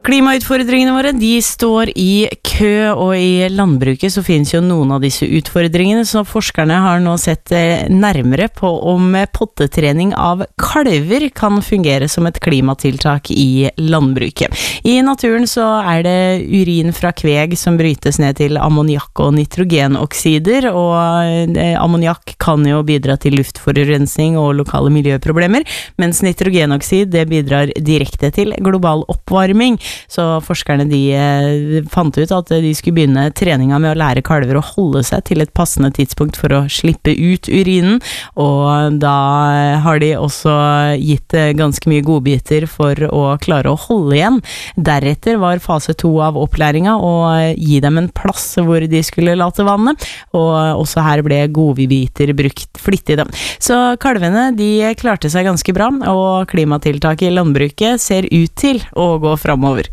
Klimautfordringene våre, de står i kø, og i landbruket så finnes jo noen av disse utfordringene, så forskerne har nå sett nærmere på om pottetrening av kalver kan fungere som et klimatiltak i landbruket. I naturen så det urin fra kveg som brytes ned til ammoniakk og nitrogenoksider, og ammoniakk kan jo bidra til luftforurensning og lokale miljøproblemer, mens nitrogenoksid det bidrar direkte til global oppvarming. Så forskerne de fant ut at de skulle begynne treninga med å lære kalver å holde seg til et passende tidspunkt for å slippe ut urinen, og da har de også gitt ganske mye godbiter for å klare å holde igjen. Deretter var fase 2 av opplæringa å gi dem en plass hvor de skulle late vannet, og også her ble godbiter brukt flittig dem. Så kalvene de klarte seg ganske bra, og klimatiltak i landbruket ser ut til å gå fremover.